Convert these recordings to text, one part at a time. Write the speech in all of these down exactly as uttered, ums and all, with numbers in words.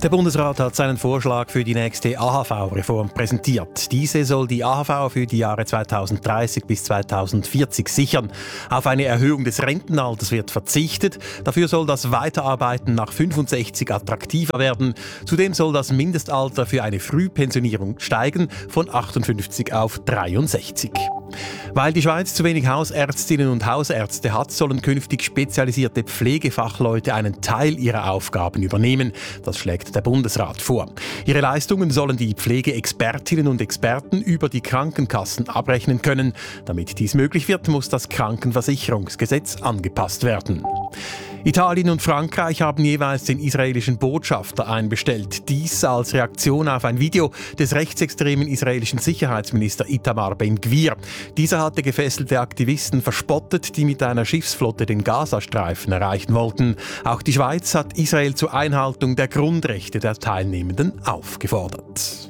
Der Bundesrat hat seinen Vorschlag für die nächste A H V-Reform präsentiert. Diese soll die A H V für die Jahre zweitausenddreißig bis zweitausendvierzig sichern. Auf eine Erhöhung des Rentenalters wird verzichtet. Dafür soll das Weiterarbeiten nach fünfundsechzig attraktiver werden. Zudem soll das Mindestalter für eine Frühpensionierung steigen von achtundfünfzig auf dreiundsechzig. Weil die Schweiz zu wenig Hausärztinnen und Hausärzte hat, sollen künftig spezialisierte Pflegefachleute einen Teil ihrer Aufgaben übernehmen. Das schlägt der Bundesrat vor. Ihre Leistungen sollen die Pflegeexpertinnen und Experten über die Krankenkassen abrechnen können. Damit dies möglich wird, muss das Krankenversicherungsgesetz angepasst werden. Italien und Frankreich haben jeweils den israelischen Botschafter einbestellt. Dies als Reaktion auf ein Video des rechtsextremen israelischen Sicherheitsminister Itamar Ben-Gvir. Dieser hatte gefesselte Aktivisten verspottet, die mit einer Schiffsflotte den Gazastreifen erreichen wollten. Auch die Schweiz hat Israel zur Einhaltung der Grundrechte der Teilnehmenden aufgefordert.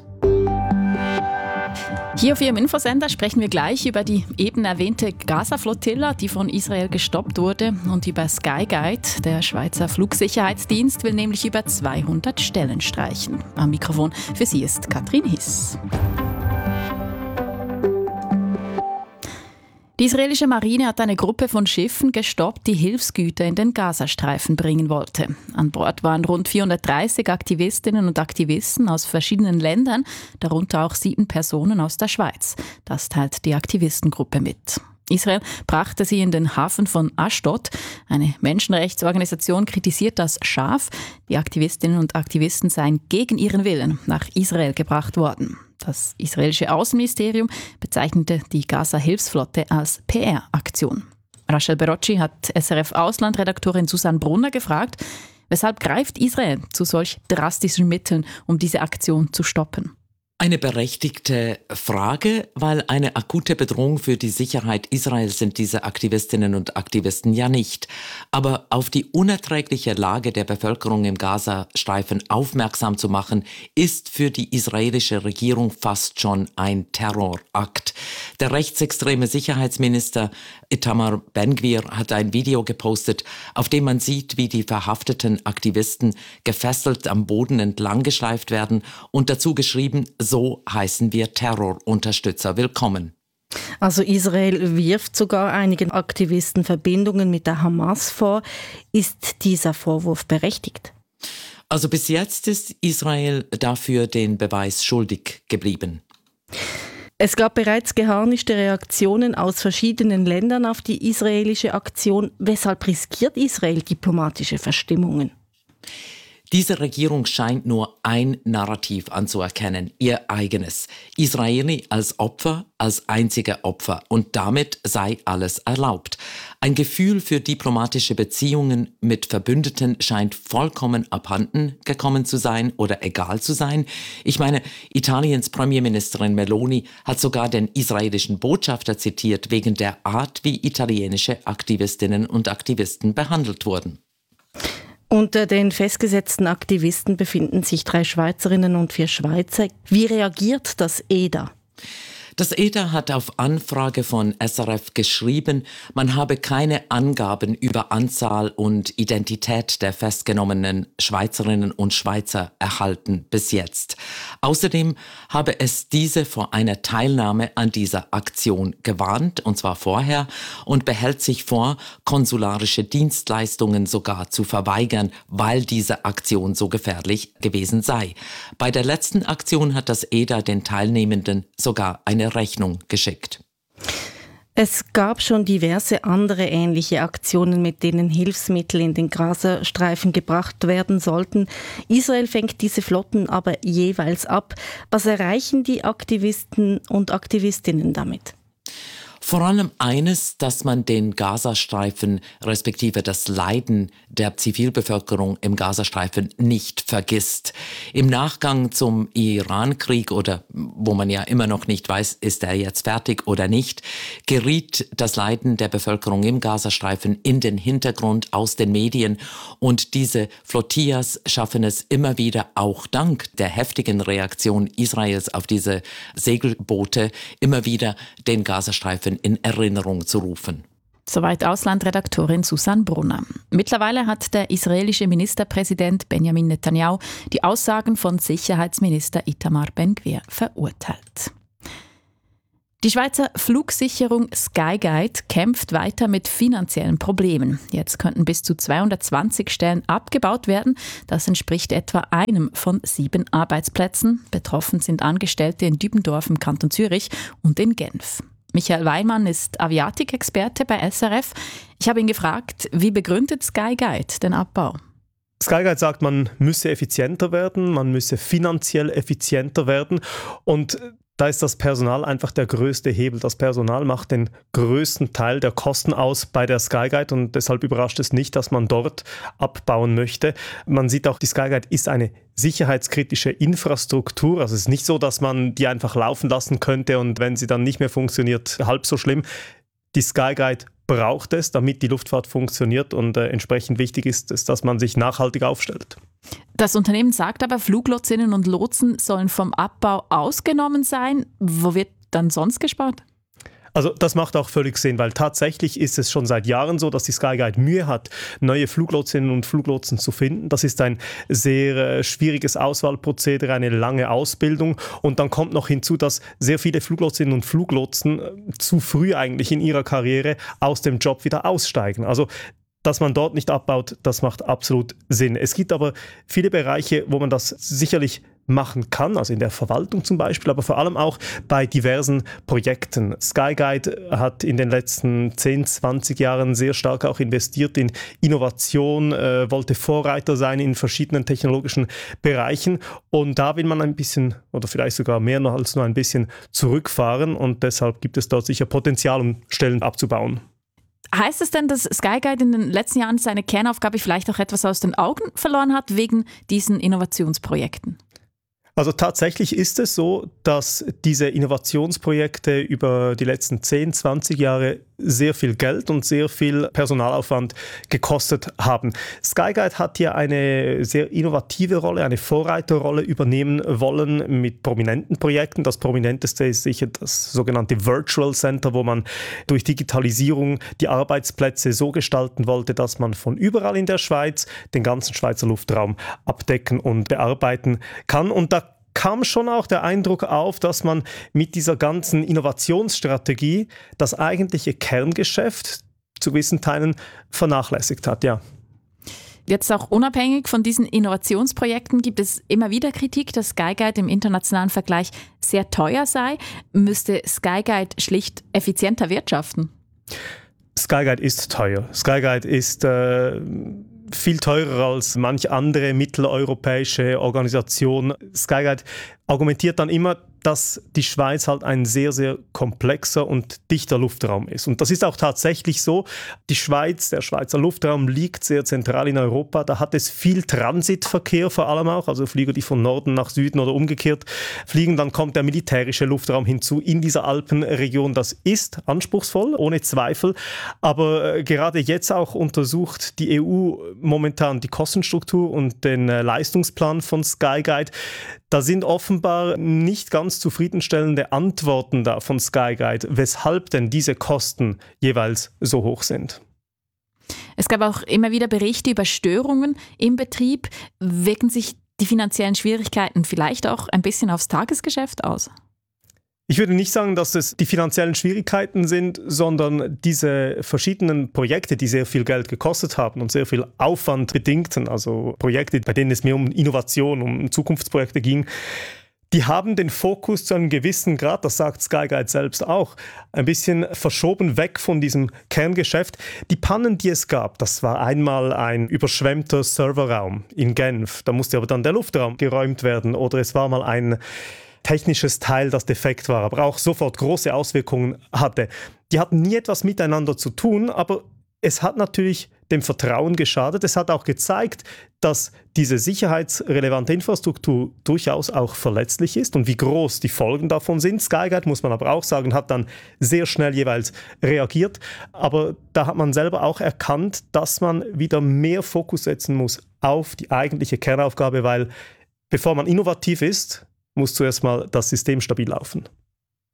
Hier auf Ihrem Infosender sprechen wir gleich über die eben erwähnte Gaza-Flotilla, die von Israel gestoppt wurde, und über Skyguide. Der Schweizer Flugsicherheitsdienst will nämlich über zweihundert Stellen streichen. Am Mikrofon für Sie ist Katrin Hiss. Die israelische Marine hat eine Gruppe von Schiffen gestoppt, die Hilfsgüter in den Gazastreifen bringen wollte. An Bord waren rund vierhundertdreißig Aktivistinnen und Aktivisten aus verschiedenen Ländern, darunter auch sieben Personen aus der Schweiz. Das teilt die Aktivistengruppe mit. Israel brachte sie in den Hafen von Ashdod. Eine Menschenrechtsorganisation kritisiert das scharf. Die Aktivistinnen und Aktivisten seien gegen ihren Willen nach Israel gebracht worden. Das israelische Außenministerium bezeichnete die Gaza-Hilfsflotte als P R-Aktion. Rachel Berocci hat S R F-Auslandredaktorin Susanne Brunner gefragt, weshalb greift Israel zu solch drastischen Mitteln, um diese Aktion zu stoppen? Eine berechtigte Frage, weil eine akute Bedrohung für die Sicherheit Israels sind diese Aktivistinnen und Aktivisten ja nicht. Aber auf die unerträgliche Lage der Bevölkerung im Gazastreifen aufmerksam zu machen, ist für die israelische Regierung fast schon ein Terrorakt. Der rechtsextreme Sicherheitsminister Itamar Ben-Gvir hat ein Video gepostet, auf dem man sieht, wie die verhafteten Aktivisten gefesselt am Boden entlang geschleift werden und dazu geschrieben: So heißen wir Terrorunterstützer willkommen. Also Israel wirft sogar einigen Aktivisten Verbindungen mit der Hamas vor. Ist dieser Vorwurf berechtigt? Also bis jetzt ist Israel dafür den Beweis schuldig geblieben. Es gab bereits geharnischte Reaktionen aus verschiedenen Ländern auf die israelische Aktion. Weshalb riskiert Israel diplomatische Verstimmungen? Diese Regierung scheint nur ein Narrativ anzuerkennen, ihr eigenes. Israeli als Opfer, als einzige Opfer, und damit sei alles erlaubt. Ein Gefühl für diplomatische Beziehungen mit Verbündeten scheint vollkommen abhanden gekommen zu sein oder egal zu sein. Ich meine, Italiens Premierministerin Meloni hat sogar den israelischen Botschafter zitiert wegen der Art, wie italienische Aktivistinnen und Aktivisten behandelt wurden. Unter den festgesetzten Aktivisten befinden sich drei Schweizerinnen und vier Schweizer. Wie reagiert das E D A? Das E D A hat auf Anfrage von S R F geschrieben, man habe keine Angaben über Anzahl und Identität der festgenommenen Schweizerinnen und Schweizer erhalten bis jetzt. Außerdem habe es diese vor einer Teilnahme an dieser Aktion gewarnt, und zwar vorher, und behält sich vor, konsularische Dienstleistungen sogar zu verweigern, weil diese Aktion so gefährlich gewesen sei. Bei der letzten Aktion hat das E D A den Teilnehmenden sogar eine Rechnung geschickt. Es gab schon diverse andere ähnliche Aktionen, mit denen Hilfsmittel in den Gazastreifen gebracht werden sollten. Israel fängt diese Flotten aber jeweils ab. Was erreichen die Aktivisten und Aktivistinnen damit? Vor allem eines, dass man den Gazastreifen respektive das Leiden der Zivilbevölkerung im Gazastreifen nicht vergisst. Im Nachgang zum Iran-Krieg, oder wo man ja immer noch nicht weiß, ist er jetzt fertig oder nicht, geriet das Leiden der Bevölkerung im Gazastreifen in den Hintergrund aus den Medien, und diese Flottillas schaffen es immer wieder, auch dank der heftigen Reaktion Israels auf diese Segelboote, immer wieder den Gazastreifen in Erinnerung zu rufen. Soweit Auslandredaktorin Susanne Brunner. Mittlerweile hat der israelische Ministerpräsident Benjamin Netanyahu die Aussagen von Sicherheitsminister Itamar Ben-Gvir verurteilt. Die Schweizer Flugsicherung Skyguide kämpft weiter mit finanziellen Problemen. Jetzt könnten bis zu zweihundertzwanzig Stellen abgebaut werden. Das entspricht etwa einem von sieben Arbeitsplätzen. Betroffen sind Angestellte in Dübendorf im Kanton Zürich und in Genf. Michael Weimann ist Aviatikexperte bei S R F. Ich habe ihn gefragt, wie begründet Skyguide den Abbau? Skyguide sagt, man müsse effizienter werden, man müsse finanziell effizienter werden und da ist das Personal einfach der größte Hebel. Das Personal macht den größten Teil der Kosten aus bei der Skyguide und deshalb überrascht es nicht, dass man dort abbauen möchte. Man sieht auch, die Skyguide ist eine sicherheitskritische Infrastruktur. Also es ist nicht so, dass man die einfach laufen lassen könnte und wenn sie dann nicht mehr funktioniert, halb so schlimm. Die Skyguide braucht es, damit die Luftfahrt funktioniert und äh, entsprechend wichtig ist es, dass man sich nachhaltig aufstellt. Das Unternehmen sagt aber, Fluglotsinnen und Lotsen sollen vom Abbau ausgenommen sein. Wo wird dann sonst gespart? Also das macht auch völlig Sinn, weil tatsächlich ist es schon seit Jahren so, dass die Skyguide Mühe hat, neue Fluglotsinnen und Fluglotsen zu finden. Das ist ein sehr äh, schwieriges Auswahlprozedere, eine lange Ausbildung. Und dann kommt noch hinzu, dass sehr viele Fluglotsinnen und Fluglotsen äh, zu früh eigentlich in ihrer Karriere aus dem Job wieder aussteigen. Also dass man dort nicht abbaut, das macht absolut Sinn. Es gibt aber viele Bereiche, wo man das sicherlich machen kann, also in der Verwaltung zum Beispiel, aber vor allem auch bei diversen Projekten. Skyguide hat in den letzten zehn, zwanzig Jahren sehr stark auch investiert in Innovation, äh, wollte Vorreiter sein in verschiedenen technologischen Bereichen und da will man ein bisschen oder vielleicht sogar mehr noch als nur ein bisschen zurückfahren und deshalb gibt es dort sicher Potenzial, um Stellen abzubauen. Heißt es denn, dass Skyguide in den letzten Jahren seine Kernaufgabe vielleicht auch etwas aus den Augen verloren hat wegen diesen Innovationsprojekten? Also tatsächlich ist es so, dass diese Innovationsprojekte über die letzten zehn, zwanzig Jahre sehr viel Geld und sehr viel Personalaufwand gekostet haben. Skyguide hat hier eine sehr innovative Rolle, eine Vorreiterrolle übernehmen wollen mit prominenten Projekten. Das prominenteste ist sicher das sogenannte Virtual Center, wo man durch Digitalisierung die Arbeitsplätze so gestalten wollte, dass man von überall in der Schweiz den ganzen Schweizer Luftraum abdecken und bearbeiten kann. Und da kam schon auch der Eindruck auf, dass man mit dieser ganzen Innovationsstrategie das eigentliche Kerngeschäft zu gewissen Teilen vernachlässigt hat, ja. Jetzt auch unabhängig von diesen Innovationsprojekten gibt es immer wieder Kritik, dass Skyguide im internationalen Vergleich sehr teuer sei. Müsste Skyguide schlicht effizienter wirtschaften? Skyguide ist teuer. Skyguide ist äh, viel teurer als manch andere mitteleuropäische Organisation. Skyguide argumentiert dann immer, dass die Schweiz halt ein sehr, sehr komplexer und dichter Luftraum ist. Und das ist auch tatsächlich so. Die Schweiz, der Schweizer Luftraum liegt sehr zentral in Europa. Da hat es viel Transitverkehr vor allem auch, also Flieger, die von Norden nach Süden oder umgekehrt fliegen. Dann kommt der militärische Luftraum hinzu in dieser Alpenregion. Das ist anspruchsvoll, ohne Zweifel. Aber gerade jetzt auch untersucht die E U momentan die Kostenstruktur und den Leistungsplan von Skyguide. Da sind offenbar nicht ganz zufriedenstellende Antworten da von Skyguide, weshalb denn diese Kosten jeweils so hoch sind. Es gab auch immer wieder Berichte über Störungen im Betrieb. Wirken sich die finanziellen Schwierigkeiten vielleicht auch ein bisschen aufs Tagesgeschäft aus? Ich würde nicht sagen, dass es die finanziellen Schwierigkeiten sind, sondern diese verschiedenen Projekte, die sehr viel Geld gekostet haben und sehr viel Aufwand bedingten, also Projekte, bei denen es mehr um Innovation, um Zukunftsprojekte ging, die haben den Fokus zu einem gewissen Grad, das sagt Skyguide selbst auch, ein bisschen verschoben weg von diesem Kerngeschäft. Die Pannen, die es gab, das war einmal ein überschwemmter Serverraum in Genf, da musste aber dann der Luftraum geräumt werden, oder es war mal ein technisches Teil, das defekt war, aber auch sofort große Auswirkungen hatte. Die hatten nie etwas miteinander zu tun, aber es hat natürlich dem Vertrauen geschadet. Es hat auch gezeigt, dass diese sicherheitsrelevante Infrastruktur durchaus auch verletzlich ist und wie groß die Folgen davon sind. Skyguide, muss man aber auch sagen, hat dann sehr schnell jeweils reagiert. Aber da hat man selber auch erkannt, dass man wieder mehr Fokus setzen muss auf die eigentliche Kernaufgabe, weil bevor man innovativ ist, muss zuerst mal das System stabil laufen.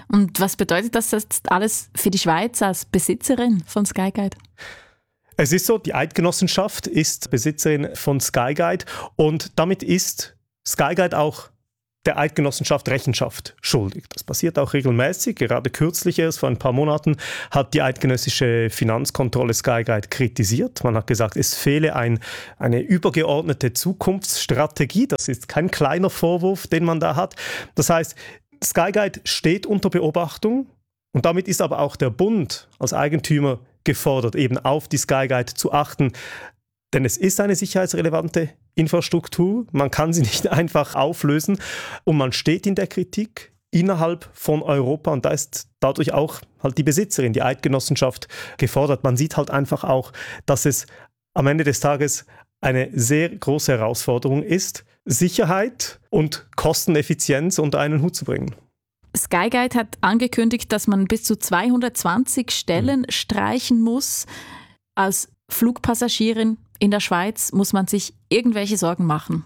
Und was bedeutet das jetzt alles für die Schweiz als Besitzerin von Skyguide? Es ist so, die Eidgenossenschaft ist Besitzerin von Skyguide und damit ist Skyguide auch der Eidgenossenschaft Rechenschaft schuldig. Das passiert auch regelmäßig. Gerade kürzlich erst, vor ein paar Monaten, hat die eidgenössische Finanzkontrolle Skyguide kritisiert. Man hat gesagt, es fehle ein, eine übergeordnete Zukunftsstrategie. Das ist kein kleiner Vorwurf, den man da hat. Das heißt, Skyguide steht unter Beobachtung und damit ist aber auch der Bund als Eigentümer gefordert, eben auf die Skyguide zu achten. Denn es ist eine sicherheitsrelevante Infrastruktur, man kann sie nicht einfach auflösen und man steht in der Kritik innerhalb von Europa und da ist dadurch auch halt die Besitzerin, die Eidgenossenschaft gefordert. Man sieht halt einfach auch, dass es am Ende des Tages eine sehr große Herausforderung ist, Sicherheit und Kosteneffizienz unter einen Hut zu bringen. Skyguide hat angekündigt, dass man bis zu zweihundertzwanzig Stellen mhm. streichen muss. Als Flugpassagierin in der Schweiz muss man sich irgendwelche Sorgen machen?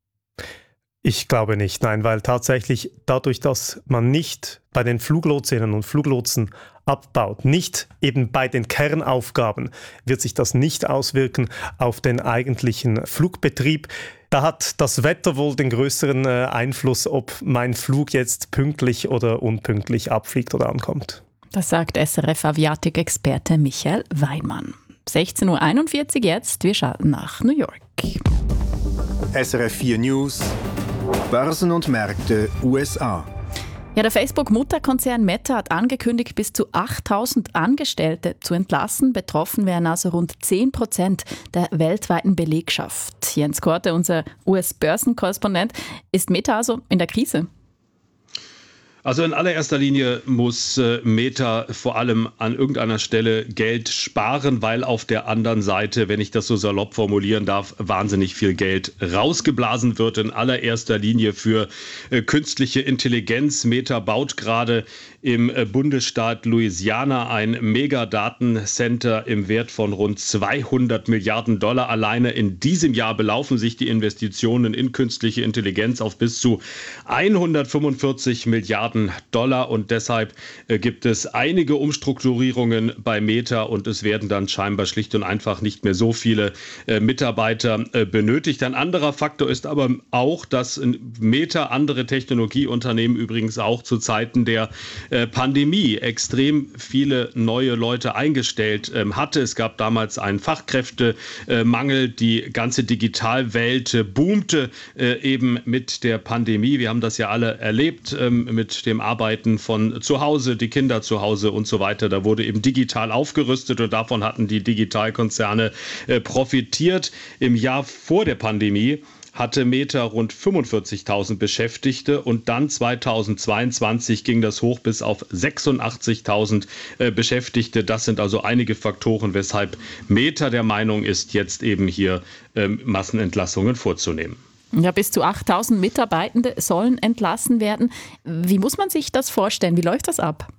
Ich glaube nicht, nein, weil tatsächlich dadurch, dass man nicht bei den Fluglotsinnen und Fluglotsen abbaut, nicht eben bei den Kernaufgaben, wird sich das nicht auswirken auf den eigentlichen Flugbetrieb. Da hat das Wetter wohl den größeren Einfluss, ob mein Flug jetzt pünktlich oder unpünktlich abfliegt oder ankommt. Das sagt S R F-Aviatik-Experte Michael Weimann. sechzehn Uhr einundvierzig jetzt, wir schalten nach New York. S R F vier News, Börsen und Märkte U S A. Ja, der Facebook-Mutterkonzern Meta hat angekündigt, bis zu achttausend Angestellte zu entlassen. Betroffen wären also rund zehn Prozent der weltweiten Belegschaft. Jens Korte, unser U S-Börsenkorrespondent, ist Meta also in der Krise? Also in allererster Linie muss äh, Meta vor allem an irgendeiner Stelle Geld sparen, weil auf der anderen Seite, wenn ich das so salopp formulieren darf, wahnsinnig viel Geld rausgeblasen wird. In allererster Linie für äh, künstliche Intelligenz. Meta baut gerade im äh, Bundesstaat Louisiana ein Megadatencenter im Wert von rund zweihundert Milliarden Dollar. Alleine in diesem Jahr belaufen sich die Investitionen in künstliche Intelligenz auf bis zu hundertfünfundvierzig Milliarden Dollar und deshalb äh, gibt es einige Umstrukturierungen bei Meta und es werden dann scheinbar schlicht und einfach nicht mehr so viele äh, Mitarbeiter äh, benötigt. Ein anderer Faktor ist aber auch, dass Meta, andere Technologieunternehmen übrigens auch zu Zeiten der äh, Pandemie extrem viele neue Leute eingestellt äh, hatte. Es gab damals einen Fachkräftemangel, die ganze Digitalwelt äh, boomte äh, eben mit der Pandemie. Wir haben das ja alle erlebt äh, mit dem Arbeiten von zu Hause, die Kinder zu Hause und so weiter. Da wurde eben digital aufgerüstet und davon hatten die Digitalkonzerne äh, profitiert. Im Jahr vor der Pandemie hatte Meta rund fünfundvierzigtausend Beschäftigte und dann zweitausendzweiundzwanzig ging das hoch bis auf sechsundachtzigtausend äh, Beschäftigte. Das sind also einige Faktoren, weshalb Meta der Meinung ist, jetzt eben hier äh, Massenentlassungen vorzunehmen. Ja, bis zu achttausend Mitarbeitende sollen entlassen werden. Wie muss man sich das vorstellen? Wie läuft das ab?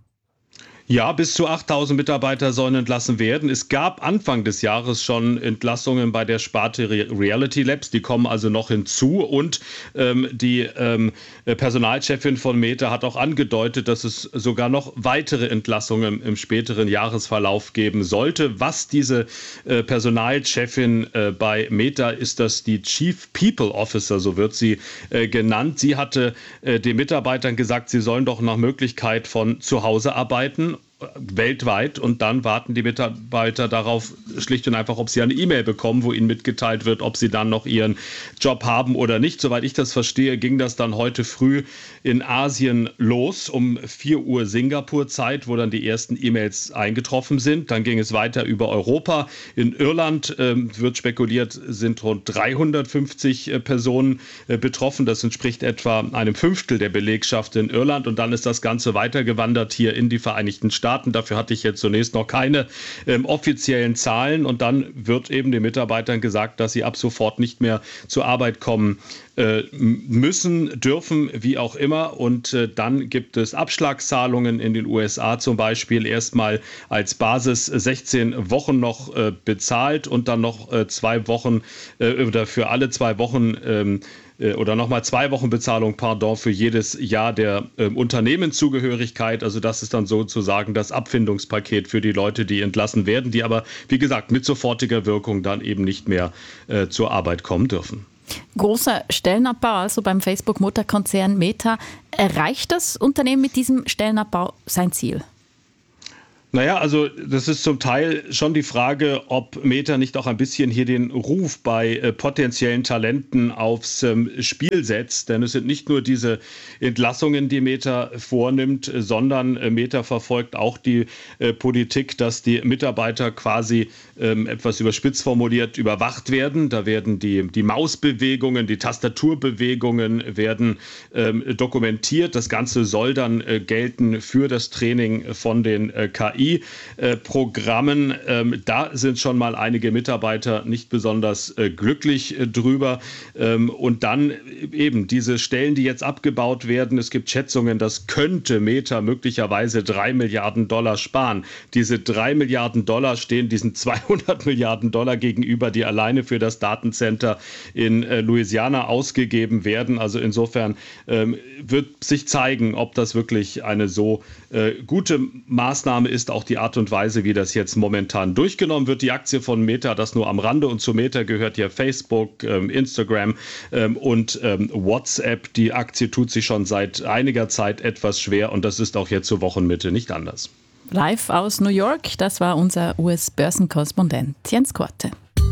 Ja, bis zu achttausend Mitarbeiter sollen entlassen werden. Es gab Anfang des Jahres schon Entlassungen bei der Sparte Reality Labs. Die kommen also noch hinzu. Und ähm, die ähm, Personalchefin von Meta hat auch angedeutet, dass es sogar noch weitere Entlassungen im späteren Jahresverlauf geben sollte. Was diese äh, Personalchefin äh, bei Meta ist, das die Chief People Officer, so wird sie äh, genannt. Sie hatte äh, den Mitarbeitern gesagt, sie sollen doch nach Möglichkeit von zu Hause arbeiten. Weltweit und dann warten die Mitarbeiter darauf schlicht und einfach, ob sie eine E-Mail bekommen, wo ihnen mitgeteilt wird, ob sie dann noch ihren Job haben oder nicht. Soweit ich das verstehe, ging das dann heute früh in Asien los, um vier Uhr Singapur-Zeit, wo dann die ersten E-Mails eingetroffen sind. Dann ging es weiter über Europa. In Irland äh, wird spekuliert, sind rund dreihundertfünfzig äh, Personen äh, betroffen. Das entspricht etwa einem Fünftel der Belegschaft in Irland und dann ist das Ganze weitergewandert hier in die Vereinigten Staaten. Dafür hatte ich jetzt zunächst noch keine ähm, offiziellen Zahlen und dann wird eben den Mitarbeitern gesagt, dass sie ab sofort nicht mehr zur Arbeit kommen äh, müssen, dürfen, wie auch immer. Und äh, dann gibt es Abschlagszahlungen in den U S A zum Beispiel erstmal als Basis sechzehn Wochen noch äh, bezahlt und dann noch äh, zwei Wochen äh, oder für alle zwei Wochen ähm, äh, oder nochmal zwei Wochen Bezahlung, pardon, für jedes Jahr der äh, Unternehmenszugehörigkeit. Also das ist dann sozusagen das Abfindungspaket für die Leute, die entlassen werden, die aber, wie gesagt, mit sofortiger Wirkung dann eben nicht mehr äh, zur Arbeit kommen dürfen. Großer Stellenabbau also beim Facebook-Mutterkonzern Meta. Erreicht das Unternehmen mit diesem Stellenabbau sein Ziel? Naja, also das ist zum Teil schon die Frage, ob Meta nicht auch ein bisschen hier den Ruf bei äh, potenziellen Talenten aufs ähm, Spiel setzt. Denn es sind nicht nur diese Entlassungen, die Meta vornimmt, sondern äh, Meta verfolgt auch die äh, Politik, dass die Mitarbeiter quasi ähm, etwas überspitzt formuliert überwacht werden. Da werden die, die Mausbewegungen, die Tastaturbewegungen werden ähm, dokumentiert. Das Ganze soll dann äh, gelten für das Training von den äh, K I Programmen. Ähm, da sind schon mal einige Mitarbeiter nicht besonders äh, glücklich äh, drüber. Ähm, und dann eben diese Stellen, die jetzt abgebaut werden. Es gibt Schätzungen, das könnte Meta möglicherweise drei Milliarden Dollar sparen. Diese drei Milliarden Dollar stehen diesen zweihundert Milliarden Dollar gegenüber, die alleine für das Datencenter in äh, Louisiana ausgegeben werden. Also insofern ähm, wird sich zeigen, ob das wirklich eine so äh, gute Maßnahme ist. Auch die Art und Weise, wie das jetzt momentan durchgenommen wird. Die Aktie von Meta, das nur am Rande. Und zu Meta gehört ja Facebook, ähm, Instagram ähm, und ähm, WhatsApp. Die Aktie tut sich schon seit einiger Zeit etwas schwer und das ist auch jetzt zur Wochenmitte nicht anders. Live aus New York, das war unser U S-Börsenkorrespondent Jens Korte.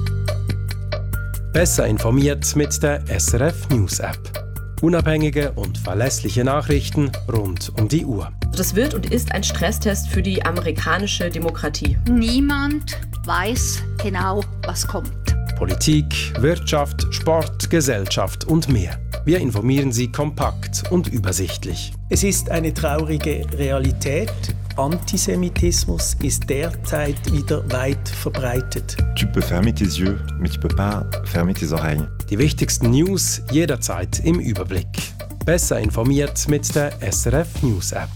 Besser informiert mit der S R F News App. Unabhängige und verlässliche Nachrichten rund um die Uhr. Das wird und ist ein Stresstest für die amerikanische Demokratie. Niemand weiß genau, was kommt. Politik, Wirtschaft, Sport, Gesellschaft und mehr. Wir informieren Sie kompakt und übersichtlich. Es ist eine traurige Realität. Antisemitismus ist derzeit wieder weit verbreitet. Tu peux fermer tes yeux, mais tu peux pas fermer tes oreilles. Die wichtigsten News jederzeit im Überblick. Besser informiert mit der S R F News App.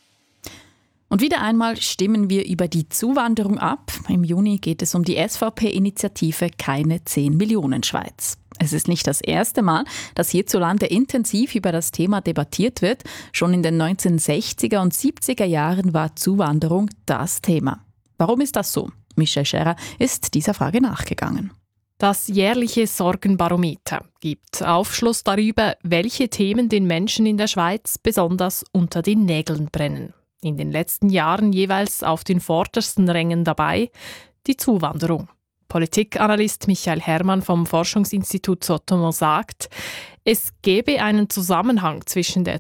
Und wieder einmal stimmen wir über die Zuwanderung ab. Im Juni geht es um die S V P-Initiative Keine zehn Millionen Schweiz. Es ist nicht das erste Mal, dass hierzulande intensiv über das Thema debattiert wird. Schon in den neunzehnhundertsechziger und siebziger Jahren war Zuwanderung das Thema. Warum ist das so? Michelle Scherer ist dieser Frage nachgegangen. Das jährliche Sorgenbarometer gibt Aufschluss darüber, welche Themen den Menschen in der Schweiz besonders unter den Nägeln brennen. In den letzten Jahren jeweils auf den vordersten Rängen dabei die Zuwanderung. Politikanalyst Michael Hermann vom Forschungsinstitut Sotomo sagt, es gebe einen Zusammenhang zwischen der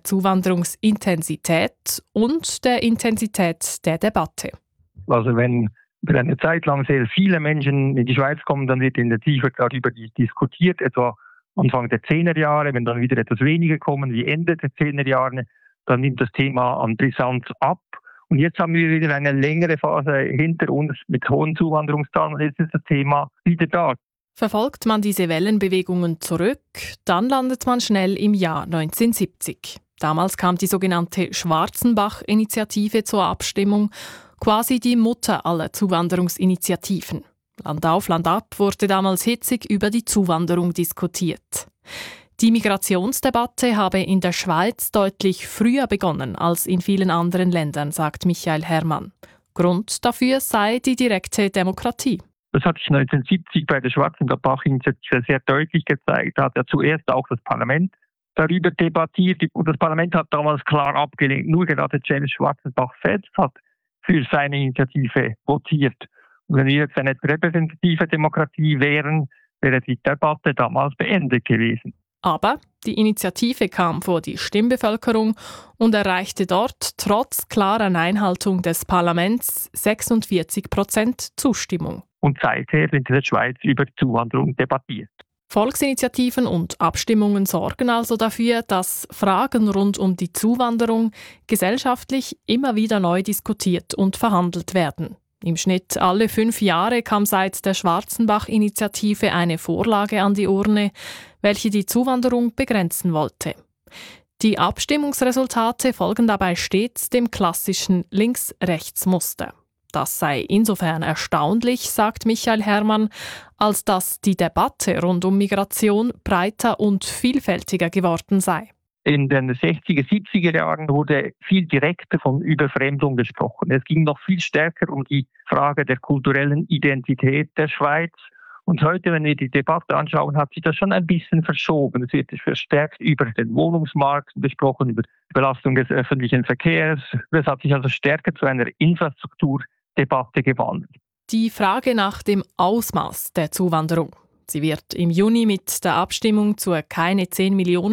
Zuwanderungsintensität und der Intensität der Debatte. Also wenn über eine Zeit lang sehr viele Menschen in die Schweiz kommen, dann wird intensiver darüber diskutiert, etwa Anfang der Zehnerjahre, wenn dann wieder etwas weniger kommen, wie Ende der Zehnerjahre, dann nimmt das Thema an Brisanz ab. Und jetzt haben wir wieder eine längere Phase hinter uns mit hohen Zuwanderungszahlen und jetzt ist das Thema wieder da. Verfolgt man diese Wellenbewegungen zurück, dann landet man schnell im Jahr neunzehnhundertsiebzig. Damals kam die sogenannte Schwarzenbach-Initiative zur Abstimmung, quasi die Mutter aller Zuwanderungsinitiativen. Land auf, Land ab wurde damals hitzig über die Zuwanderung diskutiert. Die Migrationsdebatte habe in der Schweiz deutlich früher begonnen als in vielen anderen Ländern, sagt Michael Hermann. Grund dafür sei die direkte Demokratie. Das hat sich neunzehnhundertsiebzig bei der Schwarzenbach-Initiative sehr deutlich gezeigt. Da hat ja zuerst auch das Parlament darüber debattiert und das Parlament hat damals klar abgelehnt. Nur gerade James Schwarzenbach selbst hat für seine Initiative votiert. Und wenn wir jetzt eine repräsentative Demokratie wären, wäre die Debatte damals beendet gewesen. Aber die Initiative kam vor die Stimmbevölkerung und erreichte dort trotz klarer Einhaltung des Parlaments sechsundvierzig Prozent Zustimmung. Und seither wird in der Schweiz über Zuwanderung debattiert. Volksinitiativen und Abstimmungen sorgen also dafür, dass Fragen rund um die Zuwanderung gesellschaftlich immer wieder neu diskutiert und verhandelt werden. Im Schnitt alle fünf Jahre kam seit der Schwarzenbach-Initiative eine Vorlage an die Urne, welche die Zuwanderung begrenzen wollte. Die Abstimmungsresultate folgen dabei stets dem klassischen Links-Rechts-Muster. Das sei insofern erstaunlich, sagt Michael Herrmann, als dass die Debatte rund um Migration breiter und vielfältiger geworden sei. In den sechziger, siebziger Jahren wurde viel direkter von Überfremdung gesprochen. Es ging noch viel stärker um die Frage der kulturellen Identität der Schweiz. Und heute, wenn wir die Debatte anschauen, hat sich das schon ein bisschen verschoben. Es wird verstärkt über den Wohnungsmarkt besprochen, über die Belastung des öffentlichen Verkehrs. Es hat sich also stärker zu einer Infrastrukturdebatte gewandelt. Die Frage nach dem Ausmaß der Zuwanderung. Sie wird im Juni mit der Abstimmung zur Keine zehn Millionen